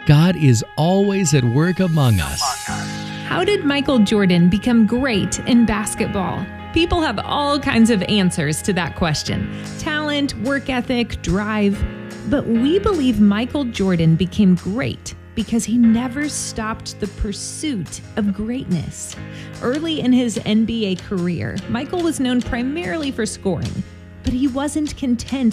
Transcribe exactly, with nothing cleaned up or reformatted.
God is always at work among us. How did Michael Jordan become great in basketball? People have all kinds of answers to that question. Talent, work ethic, drive. But we believe Michael Jordan became great because he never stopped the pursuit of greatness. Early in his N B A career, Michael was known primarily for scoring, but he wasn't content